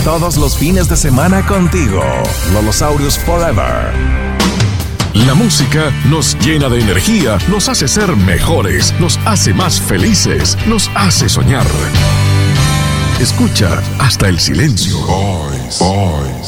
Todos los fines de semana contigo. Lolosaurios Forever. La música nos llena de energía, nos hace ser mejores, nos hace más felices, nos hace soñar. Escucha hasta el silencio. Boys.